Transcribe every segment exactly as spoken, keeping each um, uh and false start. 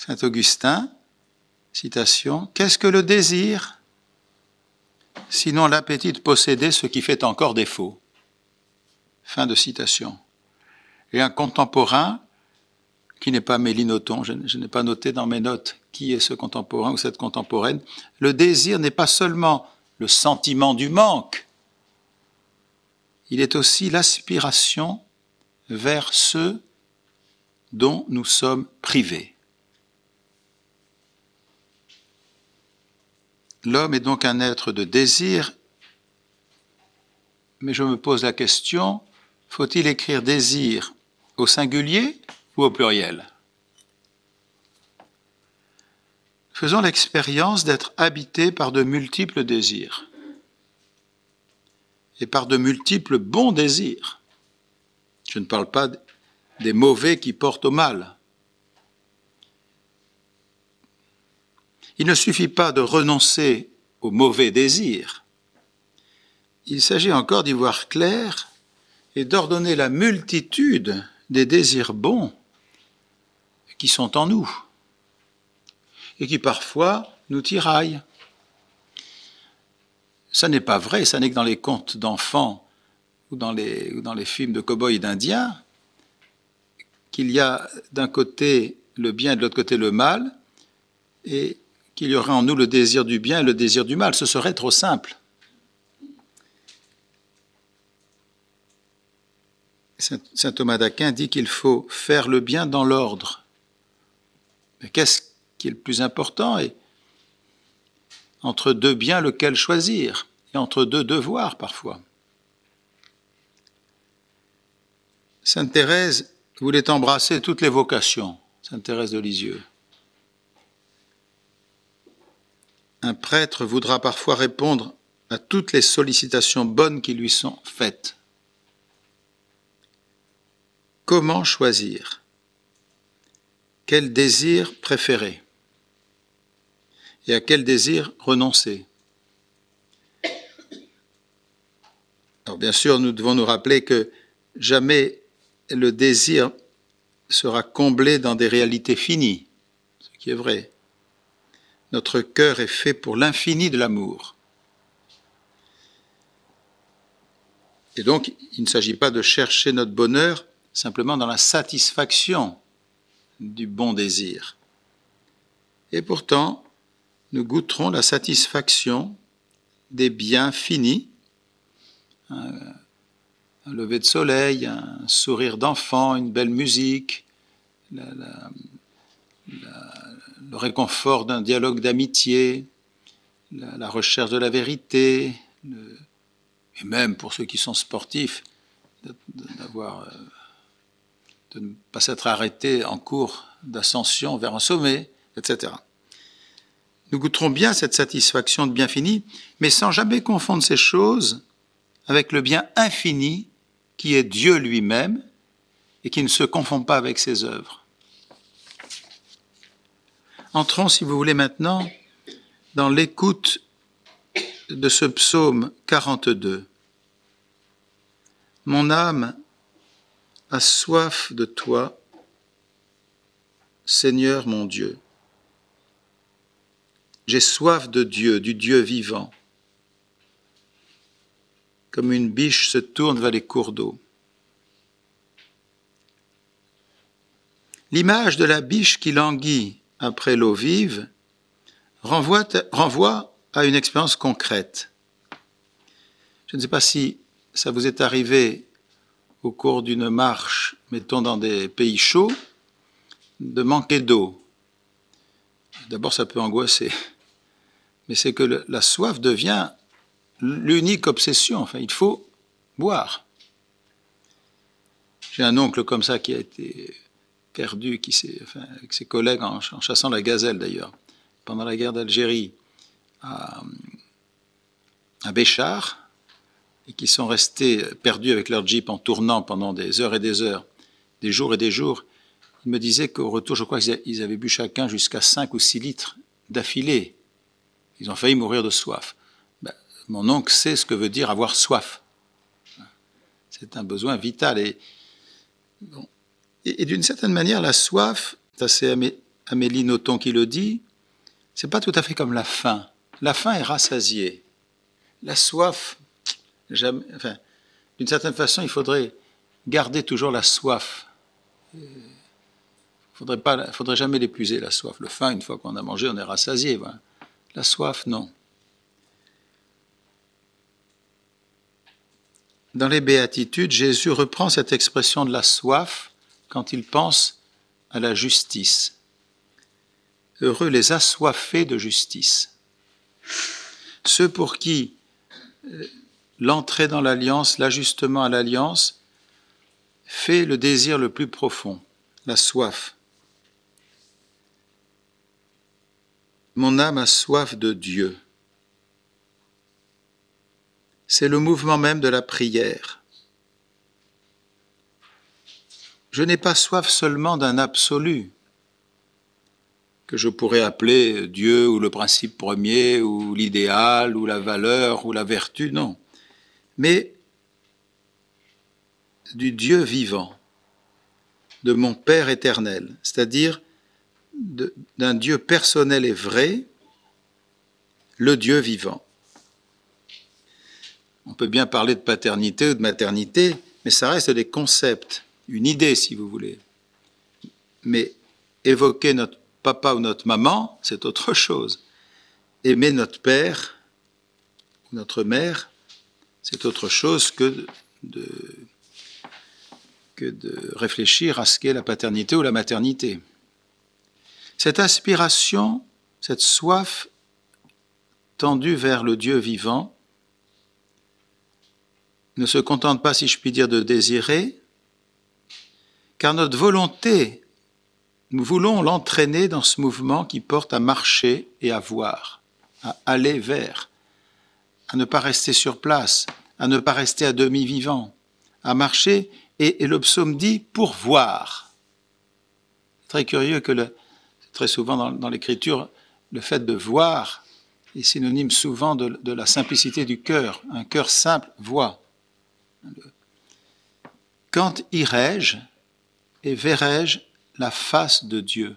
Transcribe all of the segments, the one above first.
Saint Augustin, citation, « Qu'est-ce que le désir, sinon l'appétit de posséder ce qui fait encore défaut ?» Fin de citation. Et un contemporain, qui n'est pas Mélinoton, je, je n'ai pas noté dans mes notes qui est ce contemporain ou cette contemporaine, le désir n'est pas seulement le sentiment du manque, il est aussi l'aspiration vers ceux dont nous sommes privés. L'homme est donc un être de désir, mais je me pose la question, faut-il écrire désir au singulier ou au pluriel? Faisons l'expérience d'être habités par de multiples désirs et par de multiples bons désirs. Je ne parle pas des mauvais qui portent au mal. Il ne suffit pas de renoncer aux mauvais désirs. Il s'agit encore d'y voir clair et d'ordonner la multitude des désirs bons qui sont en nous et qui parfois nous tiraillent. Ça n'est pas vrai, ça n'est que dans les contes d'enfants ou dans les, ou dans les films de cow-boys et d'indiens qu'il y a d'un côté le bien et de l'autre côté le mal et qu'il y aurait en nous le désir du bien et le désir du mal. Ce serait trop simple. Saint Thomas d'Aquin dit qu'il faut faire le bien dans l'ordre. Mais qu'est-ce qui est le plus important? Et entre deux biens, lequel choisir? Et entre deux devoirs, parfois. Sainte Thérèse voulait embrasser toutes les vocations, Sainte Thérèse de Lisieux. Un prêtre voudra parfois répondre à toutes les sollicitations bonnes qui lui sont faites. Comment choisir? Quel désir préférer? Et à quel désir renoncer? Alors bien sûr, nous devons nous rappeler que jamais le désir sera comblé dans des réalités finies, ce qui est vrai. Notre cœur est fait pour l'infini de l'amour. Et donc, il ne s'agit pas de chercher notre bonheur simplement dans la satisfaction du bon désir. Et pourtant, nous goûterons la satisfaction des biens finis, un, un lever de soleil, un sourire d'enfant, une belle musique, la, la, la, le réconfort d'un dialogue d'amitié, la, la recherche de la vérité, le, et même pour ceux qui sont sportifs, d'avoir, de ne pas s'être arrêté en cours d'ascension vers un sommet, et cetera. Nous goûterons bien cette satisfaction de bien fini, mais sans jamais confondre ces choses avec le bien infini qui est Dieu lui-même et qui ne se confond pas avec ses œuvres. Entrons, si vous voulez, maintenant dans l'écoute de ce psaume quarante-deux. Mon âme a soif de toi, Seigneur mon Dieu. J'ai soif de Dieu, du Dieu vivant. Comme une biche se tourne vers les cours d'eau. L'image de la biche qui languit après l'eau vive renvoie, renvoie à une expérience concrète. Je ne sais pas si ça vous est arrivé au cours d'une marche, mettons dans des pays chauds, de manquer d'eau. D'abord, ça peut angoisser. Mais c'est que le, la soif devient l'unique obsession. Enfin, il faut boire. J'ai un oncle comme ça qui a été perdu, qui s'est, enfin, avec ses collègues en, en chassant la gazelle d'ailleurs, pendant la guerre d'Algérie, à, à Béchar, et qui sont restés perdus avec leur jeep en tournant pendant des heures et des heures, des jours et des jours. Il me disait qu'au retour, je crois qu'ils avaient bu chacun jusqu'à cinq ou six litres d'affilée. Ils ont failli mourir de soif. Ben, mon oncle sait ce que veut dire avoir soif. C'est un besoin vital. Et, bon. et, et d'une certaine manière, la soif, c'est assez Amélie Nothomb qui le dit, c'est pas tout à fait comme la faim. La faim est rassasiée. La soif, jamais, enfin, d'une certaine façon, il faudrait garder toujours la soif. Il faudrait pas, faudrait jamais l'épuiser, la soif. Le faim, une fois qu'on a mangé, on est rassasié. Voilà. La soif, non. Dans les Béatitudes, Jésus reprend cette expression de la soif quand il pense à la justice. Heureux les assoiffés de justice. Ceux pour qui l'entrée dans l'alliance, l'ajustement à l'alliance, fait le désir le plus profond, la soif. Mon âme a soif de Dieu. C'est le mouvement même de la prière. Je n'ai pas soif seulement d'un absolu, que je pourrais appeler Dieu ou le principe premier, ou l'idéal, ou la valeur, ou la vertu, non. Mais du Dieu vivant, de mon Père éternel, c'est-à-dire de, d'un Dieu personnel et vrai, le Dieu vivant. On peut bien parler de paternité ou de maternité, mais ça reste des concepts, une idée si vous voulez. Mais évoquer notre papa ou notre maman, c'est autre chose. Aimer notre père ou notre mère, c'est autre chose que de, que de réfléchir à ce qu'est la paternité ou la maternité. Cette aspiration, cette soif tendue vers le Dieu vivant, ne se contente pas, si je puis dire, de désirer, car notre volonté, nous voulons l'entraîner dans ce mouvement qui porte à marcher et à voir, à aller vers, à ne pas rester sur place, à ne pas rester à demi vivant, à marcher, et, et le psaume dit pour voir. C'est très curieux que le, très souvent dans, dans l'écriture, le fait de voir est synonyme souvent de, de la simplicité du cœur. Un cœur simple voit. Quand irai-je et verrai-je la face de Dieu?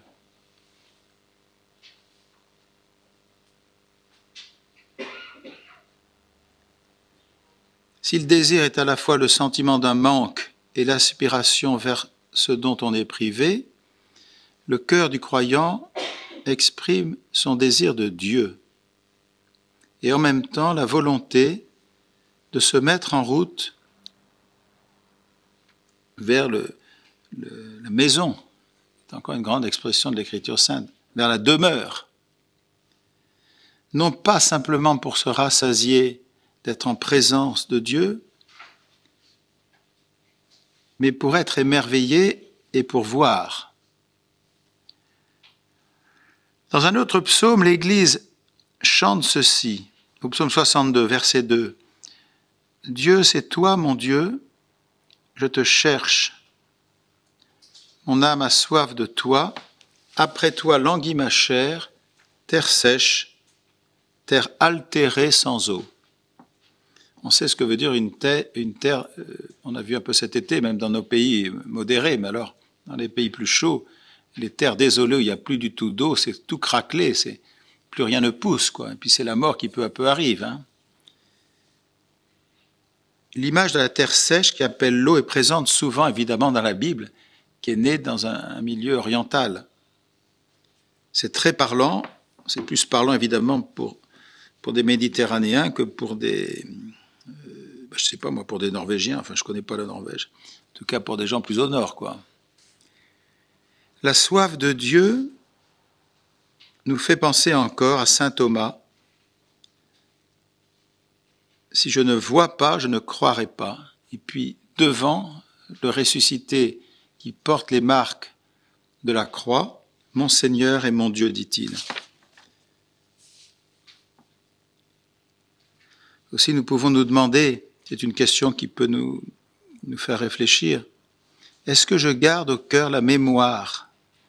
Si le désir est à la fois le sentiment d'un manque et l'aspiration vers ce dont on est privé, le cœur du croyant exprime son désir de Dieu et en même temps la volonté de se mettre en route vers le, le, la maison, c'est encore une grande expression de l'Écriture sainte, vers la demeure. Non pas simplement pour se rassasier d'être en présence de Dieu, mais pour être émerveillé et pour voir. Dans un autre psaume, l'Église chante ceci, au psaume soixante-deux, verset deux. « Dieu, c'est toi, mon Dieu, je te cherche. Mon âme a soif de toi, après toi languit ma chair, terre sèche, terre altérée sans eau. » On sait ce que veut dire une terre, une terre euh, on a vu un peu cet été, même dans nos pays modérés, mais alors, dans les pays plus chauds, les terres désolées où il n'y a plus du tout d'eau, c'est tout craquelé, c'est, plus rien ne pousse, quoi. Et puis c'est la mort qui peu à peu arrive. Hein. L'image de la terre sèche qui appelle l'eau est présente souvent, évidemment, dans la Bible, qui est née dans un, un milieu oriental. C'est très parlant, c'est plus parlant, évidemment, pour, pour des Méditerranéens que pour des... Euh, je ne sais pas, moi, pour des Norvégiens, enfin, je ne connais pas la Norvège. En tout cas, pour des gens plus au nord, quoi. La soif de Dieu nous fait penser encore à saint Thomas. Si je ne vois pas, je ne croirai pas. Et puis, devant le ressuscité qui porte les marques de la croix, mon Seigneur et mon Dieu, dit-il. Aussi, nous pouvons nous demander, c'est une question qui peut nous, nous faire réfléchir, est-ce que je garde au cœur la mémoire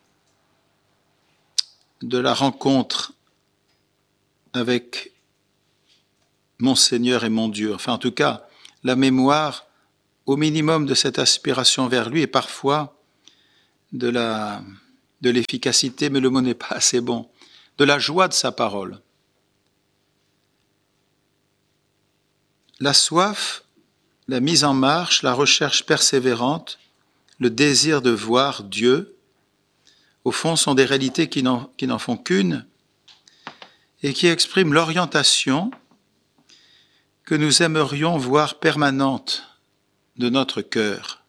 de la rencontre avec mon Seigneur et mon Dieu, enfin en tout cas, la mémoire au minimum de cette aspiration vers lui et parfois de la, de l'efficacité, mais le mot n'est pas assez bon, de la joie de sa parole. La soif, la mise en marche, la recherche persévérante, le désir de voir Dieu, au fond, sont des réalités qui n'en, qui n'en font qu'une et qui expriment l'orientation que nous aimerions voir permanente de notre cœur.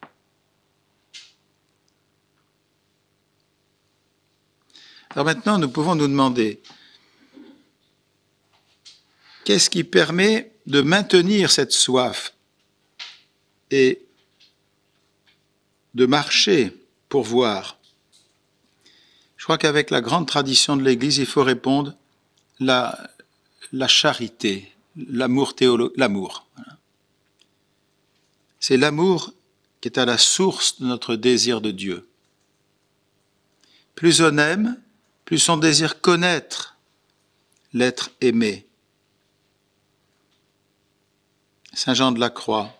Alors maintenant, nous pouvons nous demander, qu'est-ce qui permet de maintenir cette soif et de marcher pour voir? Je crois qu'avec la grande tradition de l'Église, il faut répondre la, la charité, l'amour théologique, l'amour. Voilà. C'est l'amour qui est à la source de notre désir de Dieu. Plus on aime, plus on désire connaître l'être aimé. Saint Jean de la Croix.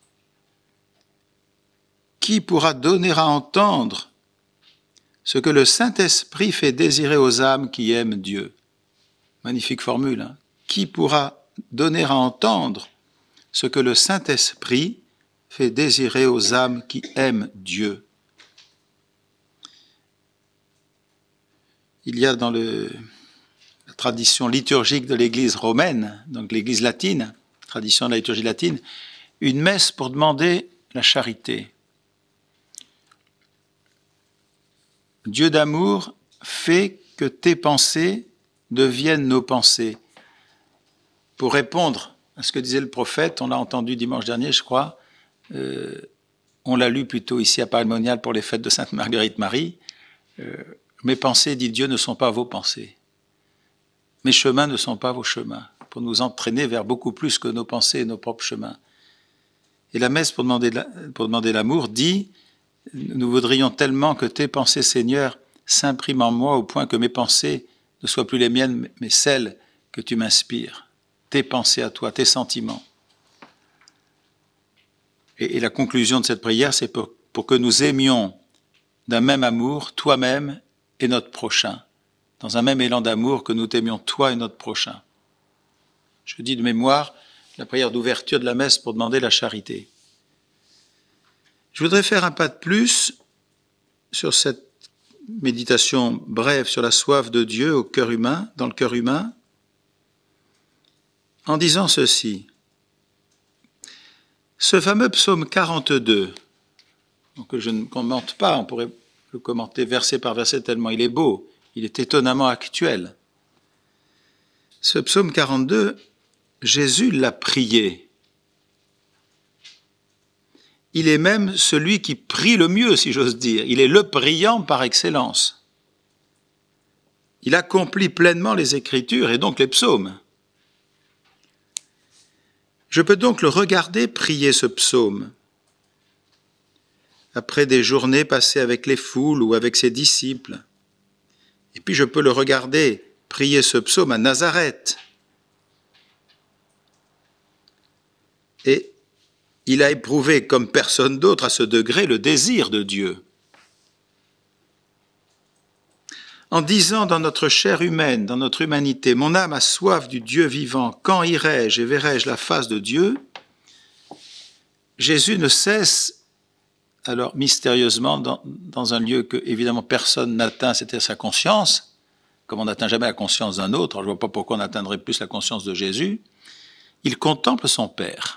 Qui pourra donner à entendre ce que le Saint-Esprit fait désirer aux âmes qui aiment Dieu? Magnifique formule. Hein? Qui pourra donner à entendre ce que le Saint-Esprit fait désirer aux âmes qui aiment Dieu? Il y a dans le, la tradition liturgique de l'Église romaine, donc l'Église latine, tradition de la liturgie latine, une messe pour demander la charité. Dieu d'amour fait que tes pensées deviennent nos pensées. Pour répondre à ce que disait le prophète, on l'a entendu dimanche dernier, je crois, euh, on l'a lu plutôt ici à Paris-Monial pour les fêtes de Sainte Marguerite Marie, euh, mes pensées, dit Dieu, ne sont pas vos pensées. Mes chemins ne sont pas vos chemins, pour nous entraîner vers beaucoup plus que nos pensées et nos propres chemins. Et la messe pour demander, pour demander l'amour dit, nous voudrions tellement que tes pensées, Seigneur, s'impriment en moi au point que mes pensées ne soient plus les miennes, mais celles que tu m'inspires. Tes pensées à toi, tes sentiments. Et, et la conclusion de cette prière, c'est pour, pour que nous aimions d'un même amour, toi-même et notre prochain. Dans un même élan d'amour, que nous t'aimions toi et notre prochain. Je dis de mémoire la prière d'ouverture de la messe pour demander la charité. Je voudrais faire un pas de plus sur cette méditation brève sur la soif de Dieu au cœur humain, dans le cœur humain, en disant ceci. Ce fameux psaume quarante-deux, que je ne commente pas, on pourrait le commenter verset par verset tellement il est beau, il est étonnamment actuel. Ce psaume quarante-deux, Jésus l'a prié. Il est même celui qui prie le mieux, si j'ose dire. Il est le priant par excellence. Il accomplit pleinement les Écritures et donc les psaumes. Je peux donc le regarder prier ce psaume. Après des journées passées avec les foules ou avec ses disciples. Et puis je peux le regarder prier ce psaume à Nazareth. Et il a éprouvé comme personne d'autre à ce degré le désir de Dieu. En disant dans notre chair humaine, dans notre humanité, « Mon âme a soif du Dieu vivant, quand irai-je et verrai-je la face de Dieu ?» Jésus ne cesse, alors mystérieusement, dans, dans un lieu que évidemment personne n'atteint, c'était sa conscience, comme on n'atteint jamais la conscience d'un autre, alors je ne vois pas pourquoi on atteindrait plus la conscience de Jésus, il contemple son Père.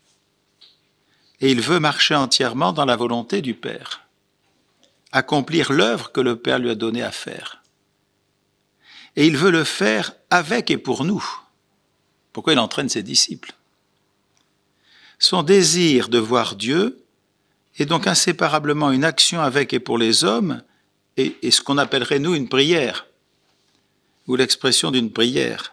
Et il veut marcher entièrement dans la volonté du Père, accomplir l'œuvre que le Père lui a donnée à faire. Et il veut le faire avec et pour nous. Pourquoi il entraîne ses disciples? Son désir de voir Dieu est donc inséparablement une action avec et pour les hommes et, et ce qu'on appellerait nous une prière, ou l'expression d'une prière.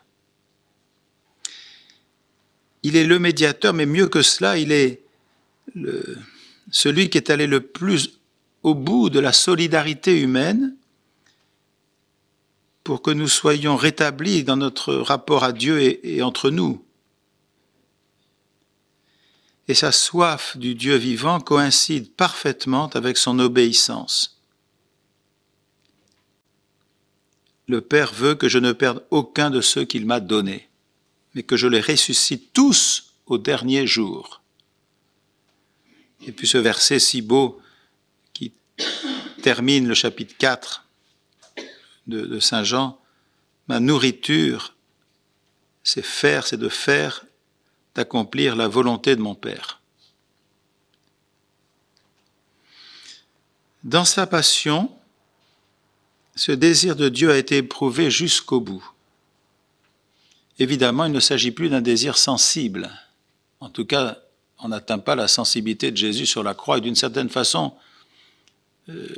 Il est le médiateur, mais mieux que cela, il est Le, celui qui est allé le plus au bout de la solidarité humaine pour que nous soyons rétablis dans notre rapport à Dieu et, et entre nous. Et sa soif du Dieu vivant coïncide parfaitement avec son obéissance. le Père veut que je ne perde aucun de ceux qu'il m'a donnés, mais que je les ressuscite tous au dernier jour. Et puis ce verset si beau qui termine le chapitre quatre de, de Saint Jean, ma nourriture, c'est faire, c'est de faire, d'accomplir la volonté de mon Père. Dans sa passion, ce désir de Dieu a été éprouvé jusqu'au bout. Évidemment, il ne s'agit plus d'un désir sensible. En tout cas, on n'atteint pas la sensibilité de Jésus sur la croix, et d'une certaine façon, euh,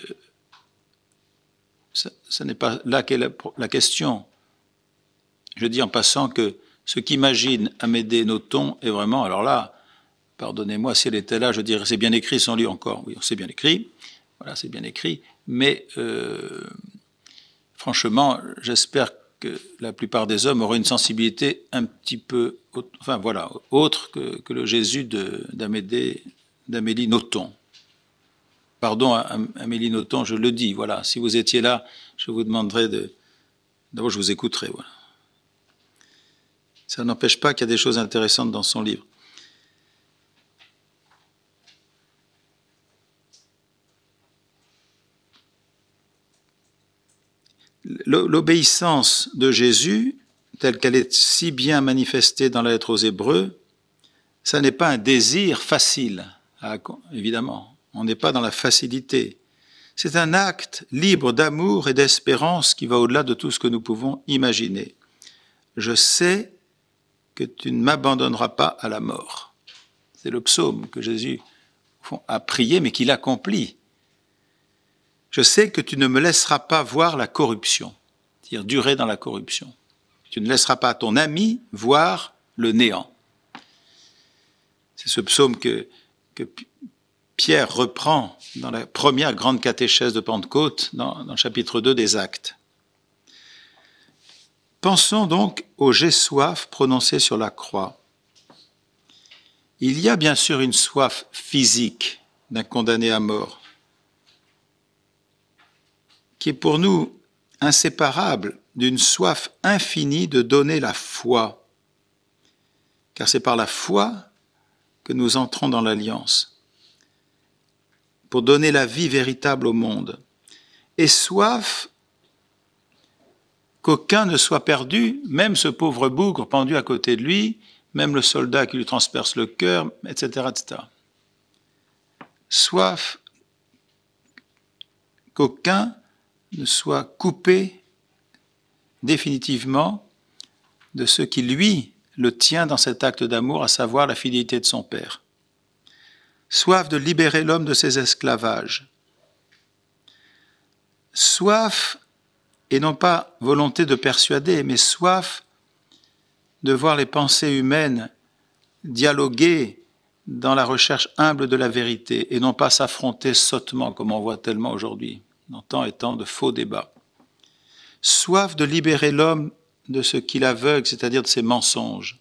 ce, ce n'est pas là qu'est la, la question. Je dis en passant que ce qu'imagine Amédée Nothomb est vraiment, alors là, pardonnez-moi, si elle était là, je dirais c'est bien écrit sans lui encore. Oui, c'est bien écrit, voilà, c'est bien écrit, mais euh, franchement, j'espère que la plupart des hommes auraient une sensibilité un petit peu, enfin voilà, autre que, que le Jésus de, d'Amédée, d'Amélie Nothomb. Pardon, Amélie Nothomb, je le dis, voilà, si vous étiez là, je vous demanderais de, d'abord je vous écouterai, voilà. Ça n'empêche pas qu'il y a des choses intéressantes dans son livre. L'obéissance de Jésus, telle qu'elle est si bien manifestée dans la lettre aux Hébreux, ça n'est pas un désir facile, évidemment. On n'est pas dans la facilité. C'est un acte libre d'amour et d'espérance qui va au-delà de tout ce que nous pouvons imaginer. Je sais que tu ne m'abandonneras pas à la mort. C'est le psaume que Jésus a prié, mais qu'il accomplit. Je sais que tu ne me laisseras pas voir la corruption, c'est-à-dire durer dans la corruption. Tu ne laisseras pas ton ami voir le néant. C'est ce psaume que, que Pierre reprend dans la première grande catéchèse de Pentecôte, dans, dans le chapitre deux des Actes. Pensons donc au « j'ai soif » prononcé sur la croix. Il y a bien sûr une soif physique d'un condamné à mort, qui est pour nous inséparable d'une soif infinie de donner la foi, car c'est par la foi que nous entrons dans l'alliance, pour donner la vie véritable au monde, et soif qu'aucun ne soit perdu, même ce pauvre bougre pendu à côté de lui, même le soldat qui lui transperce le cœur, et cetera, et cetera. Soif qu'aucun ne soit coupé définitivement de ce qui, lui, le tient dans cet acte d'amour, à savoir la fidélité de son Père. Soif de libérer l'homme de ses esclavages. Soif, et non pas volonté de persuader, mais soif de voir les pensées humaines dialoguer dans la recherche humble de la vérité, et non pas s'affronter sottement, comme on voit tellement aujourd'hui, dans tant et tant de faux débats. Soif de libérer l'homme de ce qui l'aveugle, c'est-à-dire de ses mensonges.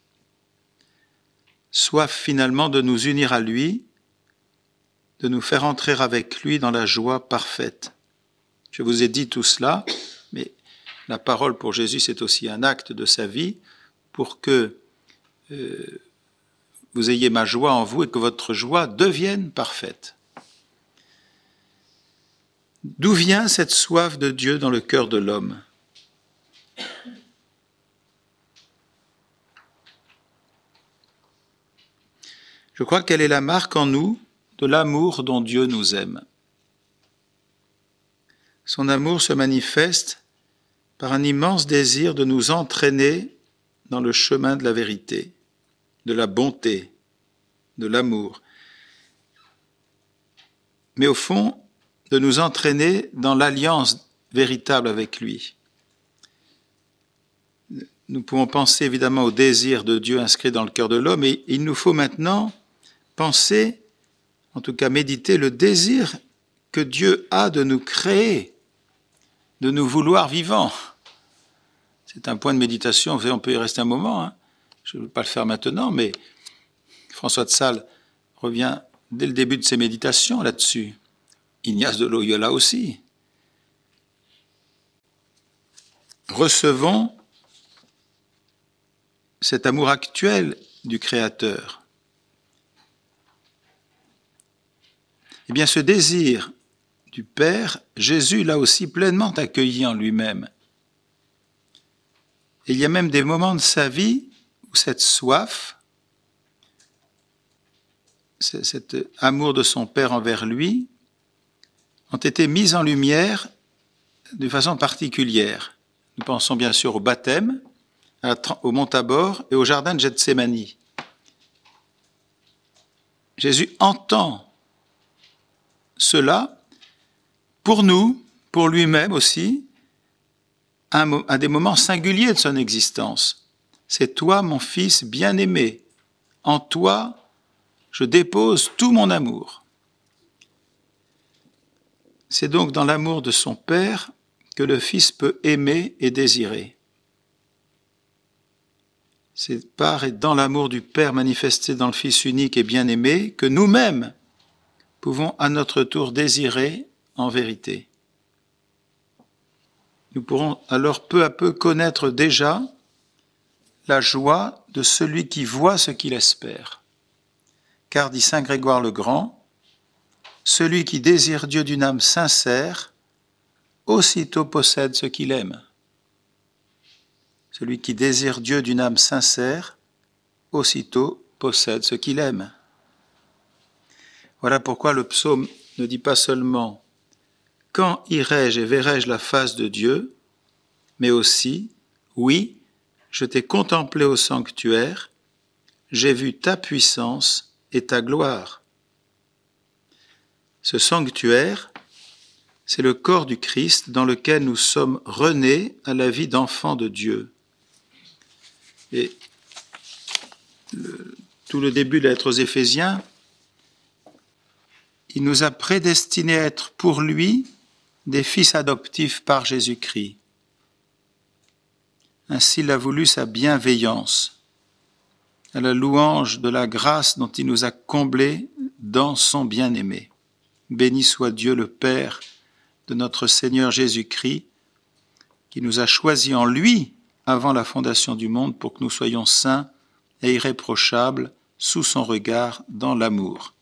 Soif finalement de nous unir à lui, de nous faire entrer avec lui dans la joie parfaite. Je vous ai dit tout cela, mais la parole pour Jésus, c'est aussi un acte de sa vie pour que euh, vous ayez ma joie en vous et que votre joie devienne parfaite. D'où vient cette soif de Dieu dans le cœur de l'homme ? Je crois qu'elle est la marque en nous de l'amour dont Dieu nous aime. Son amour se manifeste par un immense désir de nous entraîner dans le chemin de la vérité, de la bonté, de l'amour. Mais au fond, de nous entraîner dans l'alliance véritable avec lui. Nous pouvons penser évidemment au désir de Dieu inscrit dans le cœur de l'homme, et il nous faut maintenant penser, en tout cas méditer, le désir que Dieu a de nous créer, de nous vouloir vivants. C'est un point de méditation, on peut y rester un moment, hein. Je ne veux pas le faire maintenant, mais François de Sales revient dès le début de ses méditations là-dessus. Ignace de Loyola aussi. recevons cet amour actuel du Créateur, eh bien ce désir du Père, Jésus l'a aussi pleinement accueilli en lui-même. Et il y a même des moments de sa vie où cette soif, cet amour de son Père envers lui, ont été mises en lumière de façon particulière. Nous pensons bien sûr au baptême, au mont Tabor et au jardin de Gethsémani. Jésus entend cela pour nous, pour lui-même aussi, à des moments singuliers de son existence. C'est toi, mon fils bien-aimé. En toi, je dépose tout mon amour. C'est donc dans l'amour de son Père que le Fils peut aimer et désirer. C'est par et dans l'amour du Père manifesté dans le Fils unique et bien-aimé que nous-mêmes pouvons à notre tour désirer en vérité. Nous pourrons alors peu à peu connaître déjà la joie de celui qui voit ce qu'il espère. Car, dit saint Grégoire le Grand, celui qui désire Dieu d'une âme sincère, aussitôt possède ce qu'il aime. Celui qui désire Dieu d'une âme sincère, aussitôt possède ce qu'il aime. Voilà pourquoi le psaume ne dit pas seulement « Quand irai-je et verrai-je la face de Dieu ?» mais aussi « Oui, je t'ai contemplé au sanctuaire, j'ai vu ta puissance et ta gloire. » Ce sanctuaire, c'est le corps du Christ dans lequel nous sommes renés à la vie d'enfants de Dieu. Et le, tout le début de la lettre aux Éphésiens, il nous a prédestinés à être pour lui des fils adoptifs par Jésus-Christ. Ainsi il a voulu sa bienveillance, à la louange de la grâce dont il nous a comblés dans son bien-aimé. Béni soit Dieu le Père de notre Seigneur Jésus-Christ, qui nous a choisis en lui avant la fondation du monde pour que nous soyons saints et irréprochables sous son regard dans l'amour.